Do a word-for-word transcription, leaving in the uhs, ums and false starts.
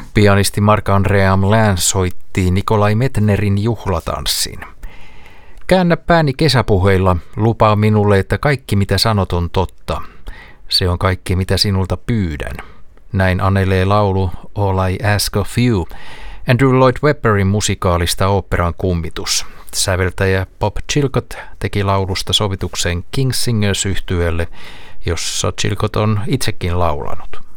Pianisti Marc-André Hamelin soitti Nikolai Metnerin juhlatanssin. Käännä pääni kesäpuheilla, lupaa minulle, että kaikki mitä sanot on totta. Se on kaikki mitä sinulta pyydän. Näin anelee laulu All I Ask of You, Andrew Lloyd Webberin musikaalista oopperan kummitus. Säveltäjä Bob Chilcott teki laulusta sovituksen King's Singers -yhtyeelle, jossa Chilcott on itsekin laulanut.